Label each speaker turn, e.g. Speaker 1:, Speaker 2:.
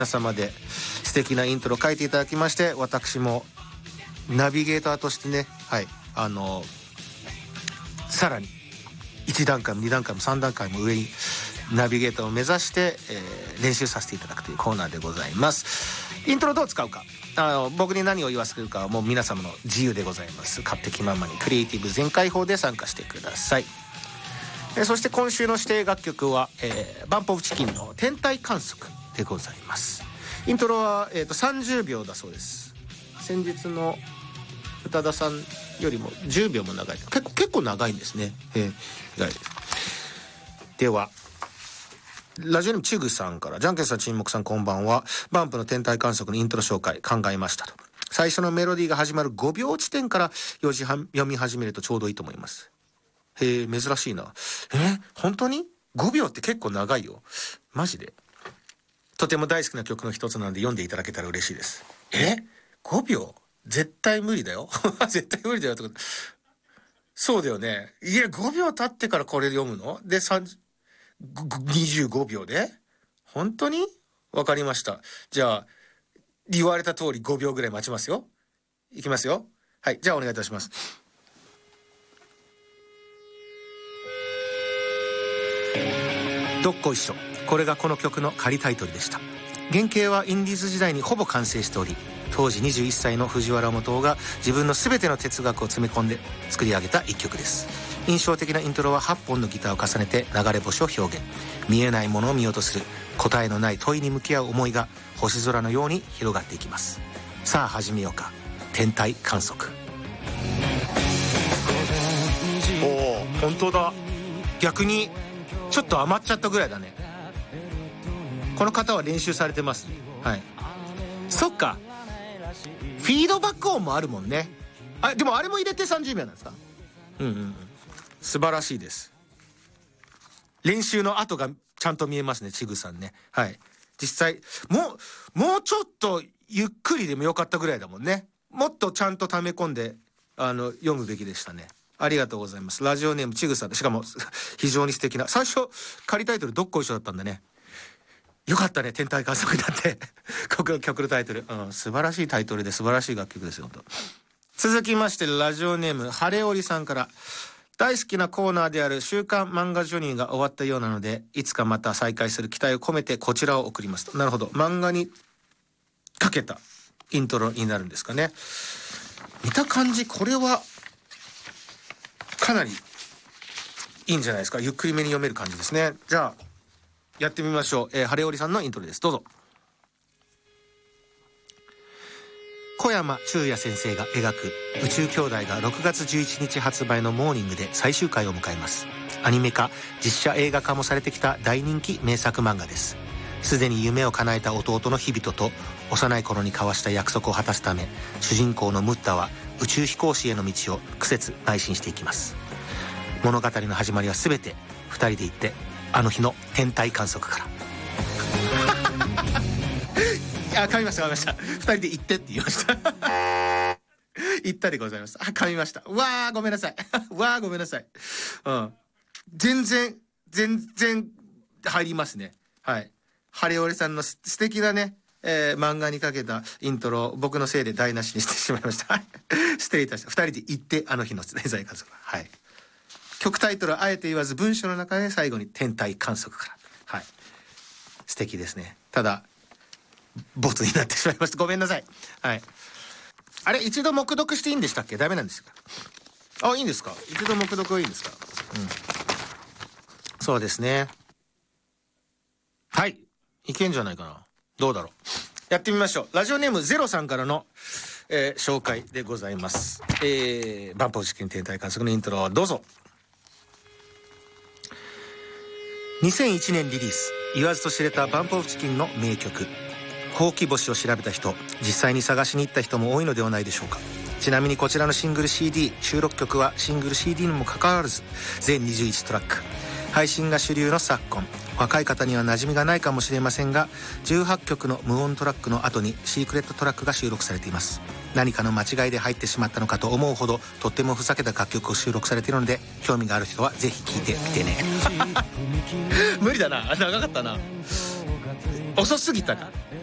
Speaker 1: 皆様で素敵なイントロ書いていただきまして、私もナビゲーターとしてね、はい、さらに1段階も2段階も3段階も上にナビゲーターを目指して、練習させていただくというコーナーでございます。イントロどう使うか、僕に何を言わせるかはもう皆様の自由でございます。勝手気ままにクリエイティブ全開放で参加してください。そして今週の指定楽曲は、バンプオブチキンの天体観測でございます。イントロは、30秒だそうです。先日の宇多田さんよりも10秒も長い、結構長いんですね。ではラジオネームチグさんから、ジャンケンさん、沈黙さん、こんばんは。バンプの天体観測のイントロ紹介考えましたと。最初のメロディーが始まる5秒地点から読み始めるとちょうどいいと思います。へえ、珍しいな。本当に ?5 秒って結構長いよ。マジで。とても大好きな曲の一つなので読んでいただけたら嬉しいです。5秒絶対無理だよ。絶対無理だよってこと。そうだよね。いや、5秒経ってからこれ読むので、25秒で本当に分かりました。じゃあ言われた通り5秒ぐらい待ちますよ。いきますよ。はい、じゃあお願いいたします。どっこいしょ。これがこの曲の仮タイトルでした。原型はインディーズ時代にほぼ完成しており、当時21歳の藤原元雄が自分の全ての哲学を詰め込んで作り上げた一曲です。印象的なイントロは8本のギターを重ねて流れ星を表現。見えないものを見ようとする答えのない問いに向き合う思いが星空のように広がっていきます。さあ始めようか、天体観測。おー、本当だ。逆にちょっと余っちゃったぐらいだね。この方は練習されてますね。はい。そっか、フィードバック音もあるもんね。でもあれも入れて30秒なんですか？素晴らしいです。練習の後がちゃんと見えますね、ちぐさんね。はい。実際もうちょっとゆっくりでもよかったぐらいだもんね。もっとちゃんと溜め込んで読むべきでしたね。ありがとうございます。ラジオネームちぐさんで、しかも非常に素敵な、最初仮タイトルどっこいしょだったんだね。よかったね、天体観測だって曲のタイトル、素晴らしいタイトルで素晴らしい楽曲ですよ。続きましてラジオネーム晴れおりさんから、大好きなコーナーである週刊漫画ジョニーが終わったようなので、いつかまた再開する期待を込めてこちらを送りますと。なるほど、漫画にかけたイントロになるんですかね。見た感じこれはかなりいいんじゃないですか。ゆっくりめに読める感じですね。じゃあやってみましょう。晴れおりさんのイントロです。どうぞ。小山中也先生が描く宇宙兄弟が6月11日発売のモーニングで最終回を迎えます。アニメ化、実写映画化もされてきた大人気名作漫画です。すでに夢を叶えた弟の日々と幼い頃に交わした約束を果たすため、主人公のムッタは宇宙飛行士への道を苦節邁進していきます。物語の始まりは全て2人で行ってあの日の天体観測から噛みました2人で行ってって言いました言ったでございます。噛みました。わーごめんなさいごめんなさい。全然入りますね。はい。晴れおりさんの素敵なね、漫画にかけたイントロ、僕のせいで台無しにしてしまいました失礼いたしました。2人で行ってあの日の天体観測。はい。曲タイトルはあえて言わず文章の中で最後に天体観測から。はい。素敵ですね。ただボツになってしまいました。ごめんなさい。はい。あれ、一度黙読していいんでしたっけ？ダメなんですか？いいんですか？一度黙読はいいんですか？そうですね。はい。いけんじゃないかな。どうだろう。やってみましょう。ラジオネームゼロさんからの、紹介でございます。バンプオブチキン天体観測のイントロどうぞ。2001年リリース、言わずと知れたバンプオブチキンの名曲。ほうき星を調べた人、実際に探しに行った人も多いのではないでしょうか。ちなみにこちらのシングル CD、収録曲はシングル CD にもかかわらず全21トラック。配信が主流の昨今、若い方には馴染みがないかもしれませんが、18曲の無音トラックの後にシークレットトラックが収録されています。何かの間違いで入ってしまったのかと思うほどとってもふざけた楽曲を収録されているので、興味がある人はぜひ聴いてみてね無理だな、長かったな、遅すぎたか。